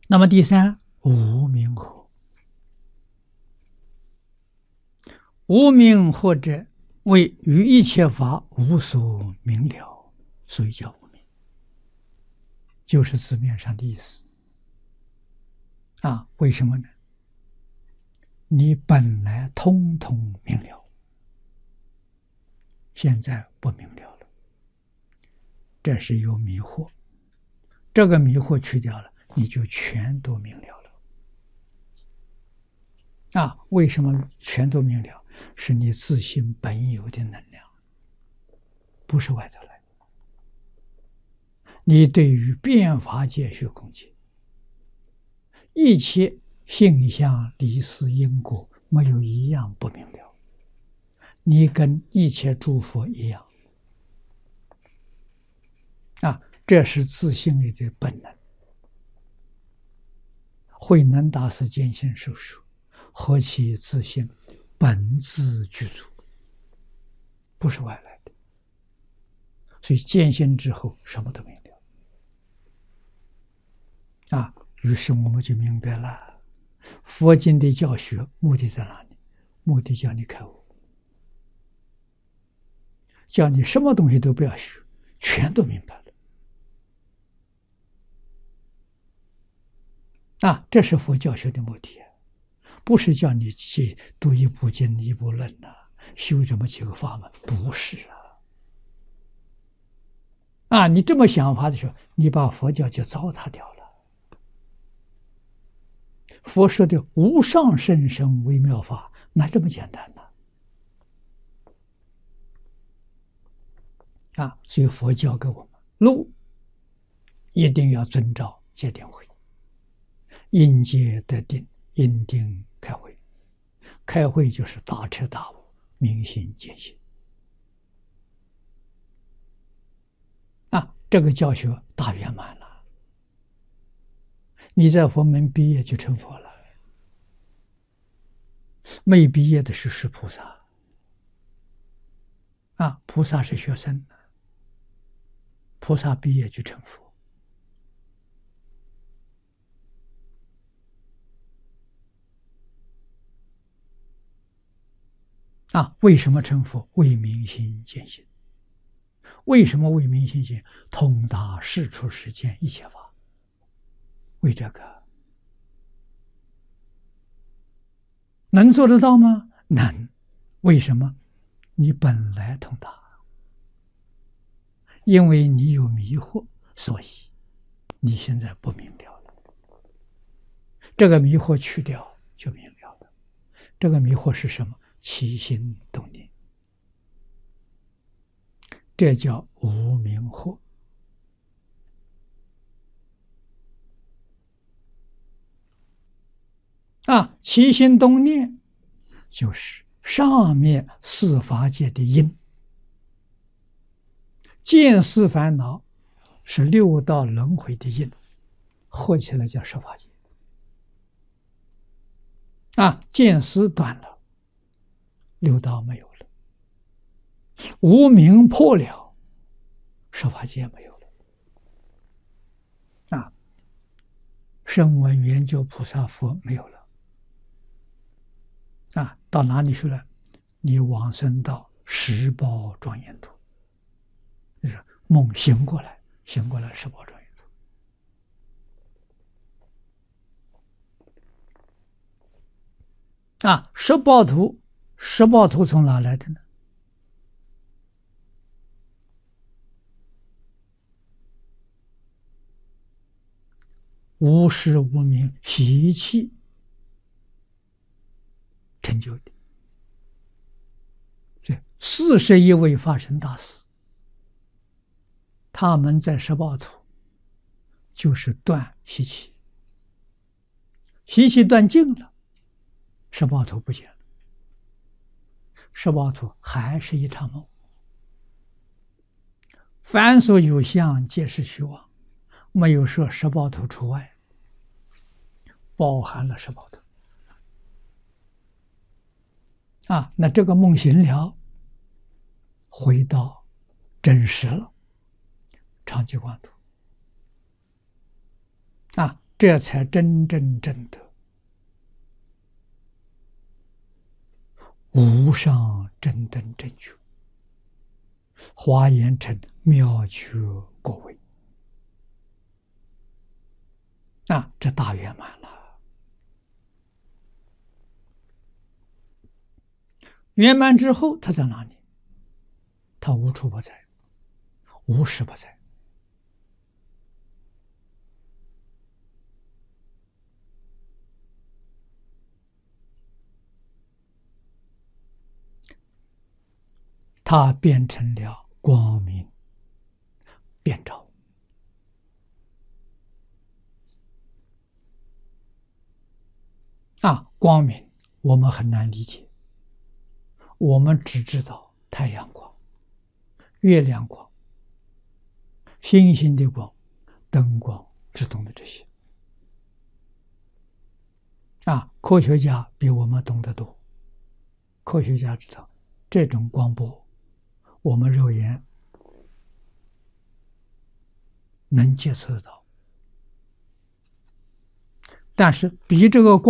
那么第三，无明惑。无明惑者，为于一切法无所明了，所以叫无明，就是字面上的意思。为什么呢？你本来通通明了，现在不明了了，这是有迷惑。这个迷惑去掉了，你就全都明了了。为什么全都明了？是你自性本有的能量，不是外头来的。你对于变法界虚空界，一切性相离事因果，没有一样不明了。你跟一切诸佛一样，这是自性里的本能。慧能大师见性受说：何其自性，本自具足，不是外来的。所以见性之后，什么都明了。于是我们就明白了，佛经的教学目的在哪里？目的叫你开悟，叫你什么东西都不要学，全都明白了。这是佛教学的目的，不是叫你去读一部经一部论修这么几个法门，不是你这么想法的时候，你把佛教就糟蹋掉了。佛说的无上甚深微妙法，哪这么简单呢？所以佛教给我们路，一定要遵照戒定慧。因戒得定，因定开慧。开慧就是大彻大悟，明心见性。这个教学大圆满了。你在佛门毕业就成佛了，没毕业的是菩萨。菩萨是学生，菩萨毕业就成佛。为什么成佛？为明心见性。为什么为明心见？通达世出世间一切法。为这个能做得到吗？能。为什么？你本来通达，因为你有迷惑，所以你现在不明了了。这个迷惑去掉就明了了。这个迷惑是什么？起心动念，这叫无明惑。起心动念就是上面四法界的因，见思烦恼是六道轮回的因，合起来叫十法界。见思断了，六道没有了，无明破了，十法界没有了。声闻缘觉菩萨佛没有了。到哪里去了？你往生到十宝庄严土，就是梦醒过来，醒过来十宝庄严土。十宝图从哪来的呢？无始无明习气成就的。41位法身大士，他们在十宝图就是断习气，习气断尽了，十宝图不见了，十宝图还是一场梦。凡所有相，皆是虚妄，没有说十宝图除外，包含了十宝图。那这个梦醒了，回到真实了，常寂光图。 这才真正证得无上正等正觉，华严成妙觉果位。这大圆满了。圆满之后，他在哪里？他无处不在，无时不在。它变成了光明遍照。光明我们很难理解，我们只知道太阳光、月亮光、星星的光、灯光之中的这些。科学家比我们懂得多，科学家知道这种光波我们肉眼能接触得到，但是比这个光